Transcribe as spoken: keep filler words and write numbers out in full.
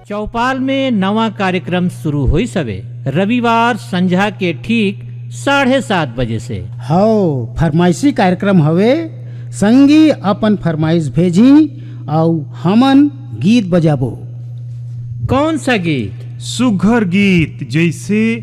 चौपाल में नवा कार्यक्रम शुरू हुई सवे रविवार संझा के ठीक साढ़े सात बजे से। हाउ फरमाइशी कार्यक्रम हवे, संगी अपन फरमाइश भेजी और हमन गीत बजाबो। कौन सा गीत? सुघर गीत जैसे